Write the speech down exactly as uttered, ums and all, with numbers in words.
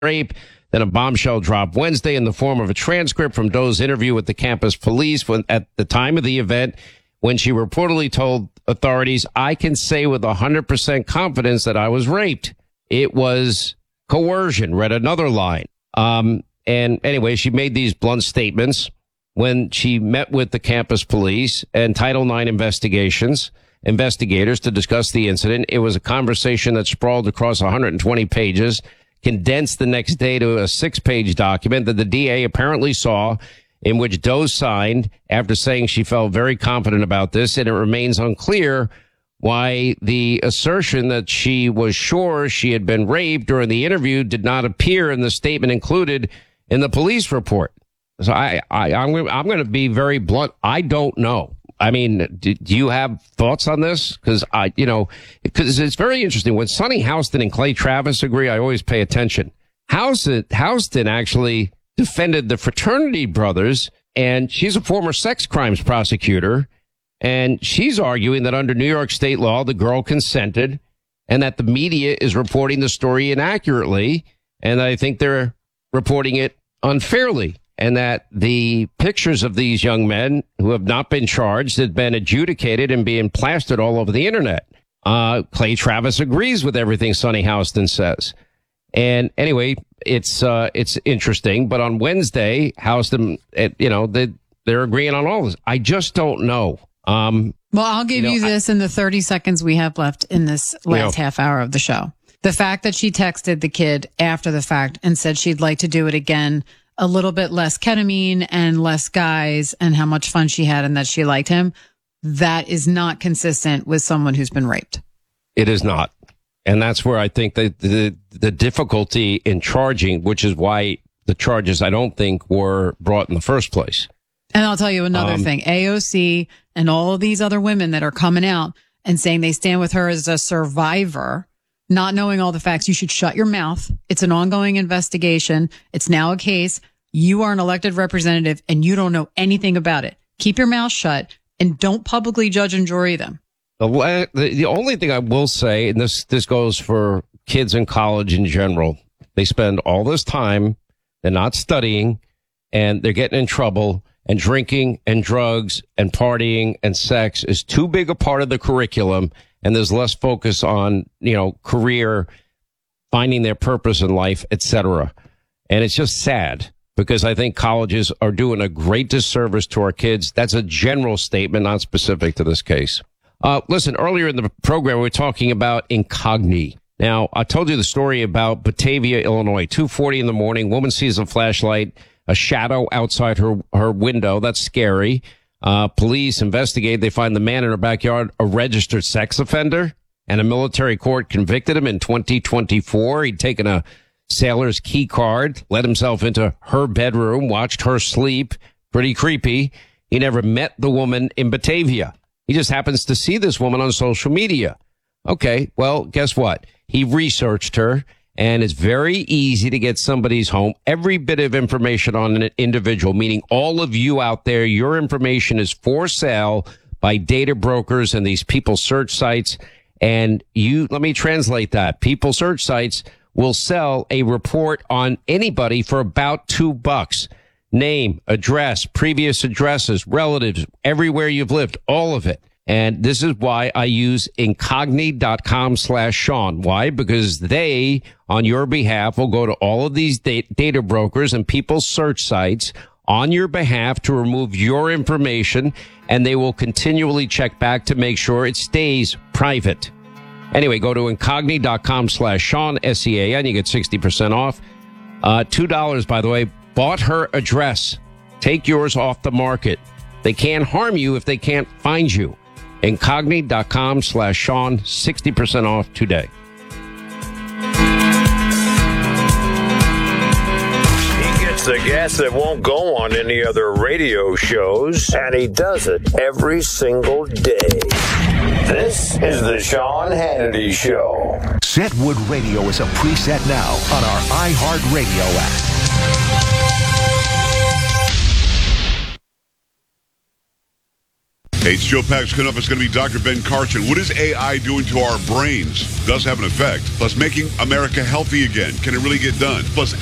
rape. Then a bombshell dropped Wednesday in the form of a transcript from Doe's interview with the campus police when, at the time of the event, when she reportedly told authorities, I can say with one hundred percent confidence that I was raped. It was coercion, read another line. Um, and anyway, she made these blunt statements when she met with the campus police and Title nine investigations, investigators to discuss the incident. It was a conversation that sprawled across one hundred twenty pages, condensed the next day to a six-page document that the D A apparently saw, in which Doe signed after saying she felt very confident about this, and it remains unclear why the assertion that she was sure she had been raped during the interview did not appear in the statement included in the police report. So I, I, I'm, I'm going to be very blunt. I don't know. I mean, do, do you have thoughts on this? Because I, you know, because it's very interesting. When Sonny Houston and Clay Travis agree, I always pay attention. Houston, Houston actually defended the fraternity brothers, and she's a former sex crimes prosecutor, and she's arguing that under New York state law, the girl consented, and that the media is reporting the story inaccurately, and I think they're reporting it unfairly. And that the pictures of these young men who have not been charged have been adjudicated and being plastered all over the internet. Uh, Clay Travis agrees with everything Sonny Houston says. And anyway, it's, uh, it's interesting. But on Wednesday, Houston, it, you know, they, they're agreeing on all this. I just don't know. Um, well, I'll give you, know, you this I, in the thirty seconds we have left in this last you know, half hour of the show. The fact that she texted the kid after the fact and said she'd like to do it again, a little bit less ketamine and less guys, and how much fun she had and that she liked him, that is not consistent with someone who's been raped. It is not. And that's where I think that the, the difficulty in charging, which is why the charges I don't think were brought in the first place. And I'll tell you another um, thing. A O C and all of these other women that are coming out and saying they stand with her as a survivor, not knowing all the facts, you should shut your mouth. It's an ongoing investigation. It's now a case. You are an elected representative and you don't know anything about it. Keep your mouth shut and don't publicly judge and jury them. The, the only thing I will say, and this, this goes for kids in college in general, they spend all this time, they're not studying, and they're getting in trouble, and drinking and drugs and partying and sex is too big a part of the curriculum, and there's less focus on, you know, career, finding their purpose in life, et cetera. And it's just sad, because I think colleges are doing a great disservice to our kids. That's a general statement, not specific to this case. Uh, listen, earlier in the program, we were talking about Incogni. Now, I told you the story about Batavia, Illinois. two forty in the morning, woman sees a flashlight, a shadow outside her, her window. That's scary. Uh, police investigate. They find the man in her backyard, a registered sex offender, and a military court convicted him in twenty twenty-four. He'd taken a sailor's key card, let himself into her bedroom, watched her sleep. Pretty creepy. He never met the woman in Batavia. He just happens to see this woman on social media. Okay, well, guess what? He researched her, and it's very easy to get somebody's home. Every bit of information on an individual, meaning all of you out there, your information is for sale by data brokers and these people search sites. And you, let me translate that. People search sites will sell a report on anybody for about two bucks. Name, address, previous addresses, relatives, everywhere you've lived, all of it. And this is why I use incogni.com slash Sean. Why? Because they, on your behalf, will go to all of these da- data brokers and people's search sites on your behalf to remove your information, and they will continually check back to make sure it stays private. Anyway, go to incogni.com slash Sean, S E A N. You get sixty percent off. Uh, two dollars, by the way. Bought her address. Take yours off the market. They can't harm you if they can't find you. Incogni.com slash Sean, sixty percent off today. He gets the gas that won't go on any other radio shows, and he does it every single day. This is the Sean Hannity Show. Setwood Radio is a preset now on our iHeartRadio app. Hey, it's Joe Pags. Coming up, it's going to be Doctor Ben Karchin. What is A I doing to our brains? Does have an effect. Plus, making America healthy again. Can it really get done? Plus,